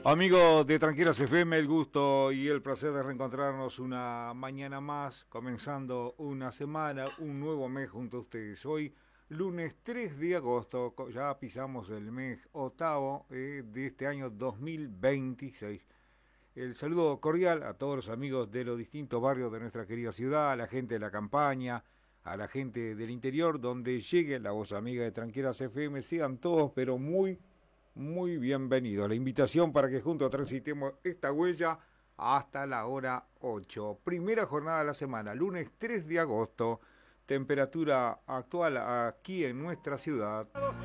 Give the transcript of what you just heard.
Amigos de Tranquilas FM, el gusto y el placer de reencontrarnos una mañana más, comenzando una semana, un nuevo mes junto a ustedes. Hoy, lunes 3 de agosto, ya pisamos el mes octavo de este año 2026. El saludo cordial a todos los amigos de los distintos barrios de nuestra querida ciudad, a la gente de la campaña, a la gente del interior, donde llegue la voz amiga de Tranquilas FM. Sean todos, pero muy bienvenidos. La invitación para que juntos transitemos esta huella hasta la hora 8. Primera jornada de la semana, lunes 3 de agosto. Temperatura actual aquí en nuestra ciudad.